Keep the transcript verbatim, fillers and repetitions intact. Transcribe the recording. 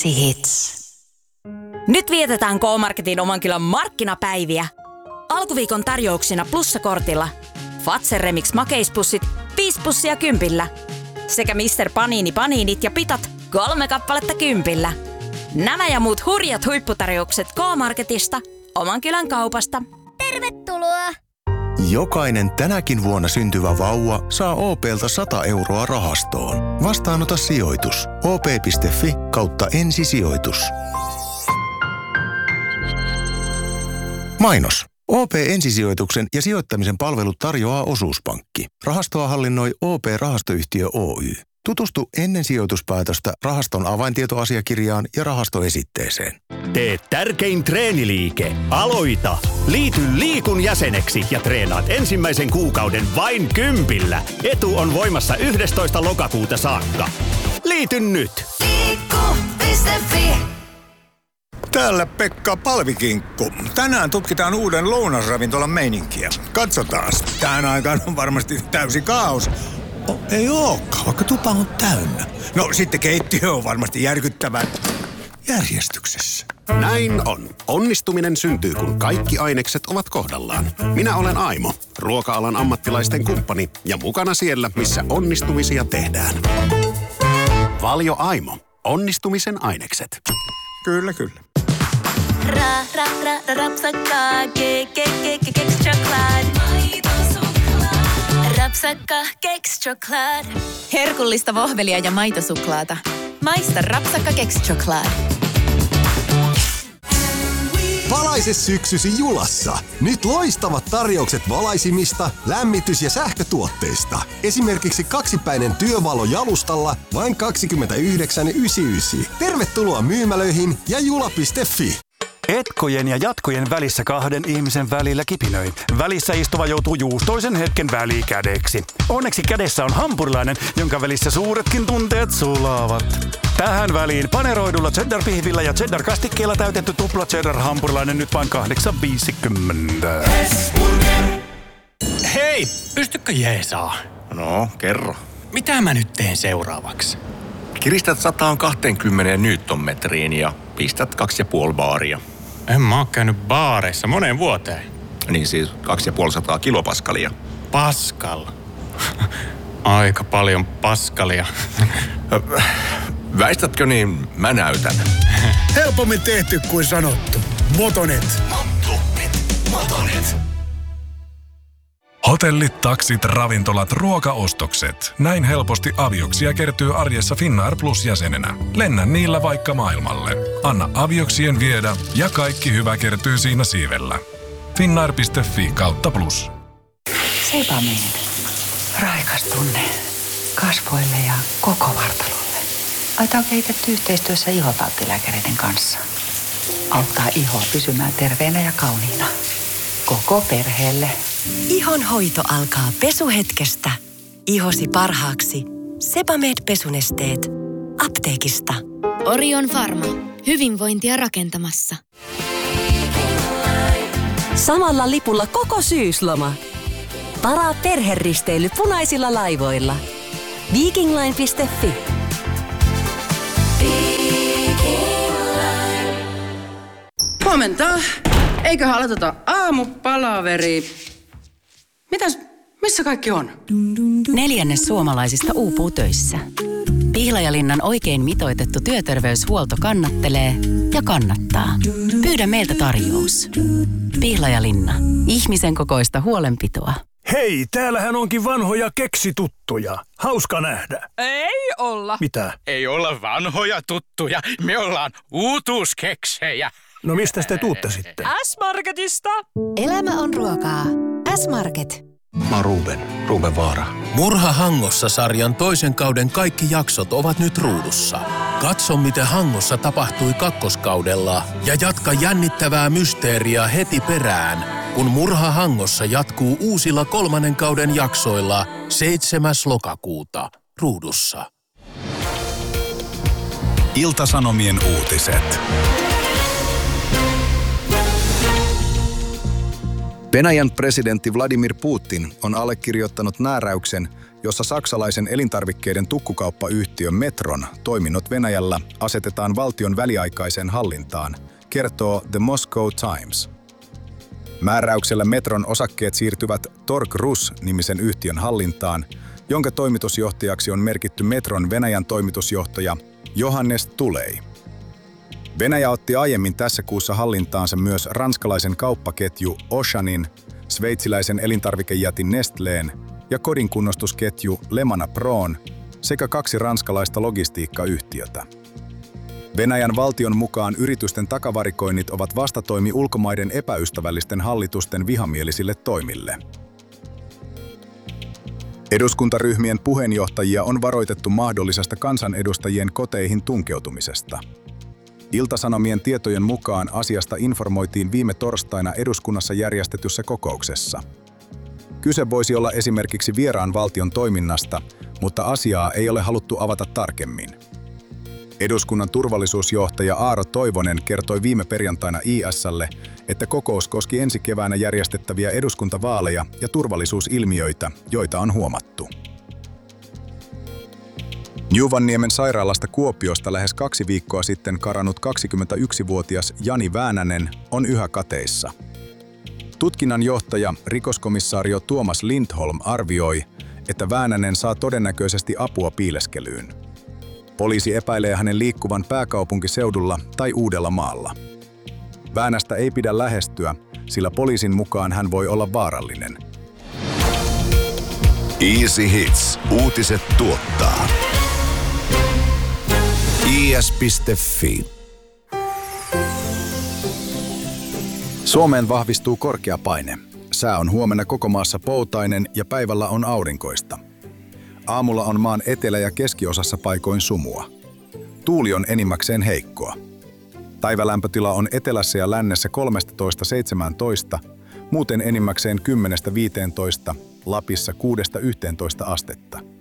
Energy Hits. Nyt vietetään K-Marketin Omankylän markkinapäiviä. Alkuviikon tarjouksina plussakortilla Fazer Remix makeispussit viisi pussia kympillä. Sekä mister Panini Paninit ja pitat kolme kappaletta kympillä. Nämä ja muut hurjat huipputarjoukset K-Marketista, Omankylän kaupasta. Tervetuloa! Jokainen tänäkin vuonna syntyvä vauva saa O P:lta sata euroa rahastoon. Vastaanota sijoitus. O P piste F I kautta ensisijoitus. Mainos. O P Ensisijoituksen ja sijoittamisen palvelut tarjoaa Osuuspankki. Rahastoa hallinnoi O P-rahastoyhtiö Oy. Tutustu ennen sijoituspäätöstä rahaston avaintietoasiakirjaan ja rahastoesitteeseen. Tee tärkein treeniliike. Aloita! Liity Liikun jäseneksi ja treenaat ensimmäisen kuukauden vain kympillä. Etu on voimassa yhdestoista lokakuuta saakka. Liity nyt! Liikku piste Fi. Täällä Pekka Palvikinkku. Tänään tutkitaan uuden lounasravintolan meininkiä. Katsotaas. Tähän aikaan on varmasti täysi kaos. Oh, ei ookaan, vaikka tupa on täynnä. No sitten keittiö on varmasti järkyttävän järjestyksessä. Näin on. Onnistuminen syntyy, kun kaikki ainekset ovat kohdallaan. Minä olen Aimo, ruoka-alan ammattilaisten kumppani ja mukana siellä, missä onnistumisia tehdään. Valio Aimo. Onnistumisen ainekset. Kyllä, kyllä. Ra, ra, ra, ra, rapsakkaa, ke, ke, ke, ke, keks choklad. Maitosuklaa. Rapsakka, keks choklad. Herkullista vohvelia ja maitosuklaata. Maista rapsakka, keks choklad. Valaise syksysi Julassa. Nyt loistavat tarjoukset valaisimista, lämmitys- ja sähkötuotteista. Esimerkiksi kaksipäinen työvalo jalustalla vain kaksikymmentäyhdeksän yhdeksänkymmentäyhdeksän. Tervetuloa myymälöihin ja jula piste Fi. Etkojen ja jatkojen välissä kahden ihmisen välillä kipinöi. Välissä istuva joutuu juustoisen hetken välikädeksi. Onneksi kädessä on hampurilainen, jonka välissä suuretkin tunteet sulaavat. Tähän väliin paneroidulla cheddar-pihvillä ja cheddar-kastikkeella täytetty tupla cheddar-hampurilainen nyt vain kahdeksan viisikymmentä. Hei, pystykö jeesaa? No, kerro. Mitä mä nyt teen seuraavaksi? Kiristät sata kaksikymmentä newtonmetriin ja pistät kaksi ja puoli baaria. En mä oo käynyt baareissa moneen vuoteen. Niin siis kaksi ja puoli sataa kilopaskalia. Paskal. Aika paljon paskalia. Väistätkö niin, mä näytän. Helpommin tehty kuin sanottu. Motonet. Motonet. Motonet. Hotellit, taksit, ravintolat, ruokaostokset. Näin helposti avioksia kertyy arjessa Finnair Plus-jäsenenä. Lennä niillä vaikka maailmalle. Anna avioksien viedä ja kaikki hyvä kertyy siinä siivellä. Finnair piste Fi kautta plus. Sebamed. Raikas tunne kasvoille ja koko vartalolle. Aita on kehitetty yhteistyössä ihotalttilääkäreiden kanssa. Auttaa ihoa pysymään terveenä ja kauniina. Koko perheelle. Ihon hoito alkaa pesuhetkestä. Ihosi parhaaksi. Sebamed pesunesteet. Apteekista. Orion Pharma. Hyvinvointia rakentamassa. Samalla lipulla koko syysloma. Varaa perheristeily punaisilla laivoilla. Vikingline piste Fi. Huomenta. Eiköhän aloiteta aamupalaveri. Mitäs, missä kaikki on? Neljännes suomalaisista uupuu töissä. Pihlajalinnan oikein mitoitettu työterveyshuolto kannattelee ja kannattaa. Pyydä meiltä tarjous. Pihlajalinna. Ihmisen kokoista huolenpitoa. Hei, täällähän onkin vanhoja keksituttuja. Hauska nähdä. Ei olla. Mitä? Ei olla vanhoja tuttuja. Me ollaan uutuuskeksejä. No mistä te tuutte sitten? S-Marketista. Elämä on ruokaa. S-Market. Mä oon Ruben, Ruben Vaara. Murha Hangossa-sarjan toisen kauden kaikki jaksot ovat nyt ruudussa. Katso, mitä Hangossa tapahtui kakkoskaudella ja jatka jännittävää mysteeriä heti perään, kun Murha Hangossa jatkuu uusilla kolmannen kauden jaksoilla seitsemäs lokakuuta ruudussa. Ilta-Sanomien uutiset. Venäjän presidentti Vladimir Putin on allekirjoittanut määräyksen, jossa saksalaisen elintarvikkeiden tukkukauppayhtiö Metron toiminnot Venäjällä asetetaan valtion väliaikaiseen hallintaan, kertoo The Moscow Times. Määräyksellä Metron osakkeet siirtyvät Torg Rus-nimisen yhtiön hallintaan, jonka toimitusjohtajaksi on merkitty Metron Venäjän toimitusjohtaja Johannes Tulei. Venäjä otti aiemmin tässä kuussa hallintaansa myös ranskalaisen kauppaketju Auchanin, sveitsiläisen elintarvikejätin Nestleen ja kodinkunnostusketju Lemana Pron sekä kaksi ranskalaista logistiikkayhtiötä. Venäjän valtion mukaan yritysten takavarikoinnit ovat vastatoimi ulkomaiden epäystävällisten hallitusten vihamielisille toimille. Eduskuntaryhmien puheenjohtajia on varoitettu mahdollisesta kansanedustajien koteihin tunkeutumisesta. Ilta-Sanomien tietojen mukaan asiasta informoitiin viime torstaina eduskunnassa järjestetyssä kokouksessa. Kyse voisi olla esimerkiksi vieraan valtion toiminnasta, mutta asiaa ei ole haluttu avata tarkemmin. Eduskunnan turvallisuusjohtaja Aaro Toivonen kertoi viime perjantaina I S:lle, että kokous koski ensi keväänä järjestettäviä eduskuntavaaleja ja turvallisuusilmiöitä, joita on huomattu. Juuvanniemen sairaalasta Kuopiosta lähes kaksi viikkoa sitten karannut kaksikymmentäyksivuotias Jani Väänänen on yhä kateissa. Tutkinnan johtaja, rikoskomissaario Tuomas Lindholm arvioi, että Väänänen saa todennäköisesti apua piileskelyyn. Poliisi epäilee hänen liikkuvan pääkaupunkiseudulla tai Uudellamaalla. Väänästä ei pidä lähestyä, sillä poliisin mukaan hän voi olla vaarallinen. Easy Hits. Uutiset tuottaa. i s piste f i. Suomeen vahvistuu korkea paine. Sää on huomenna koko maassa poutainen ja päivällä on aurinkoista. Aamulla on maan etelä- ja keskiosassa paikoin sumua. Tuuli on enimmäkseen heikkoa. Päivälämpötila on etelässä ja lännessä kolmetoista seitsemäntoista, muuten enimmäkseen kymmenen viisitoista, Lapissa kuusi yhteentoista astetta.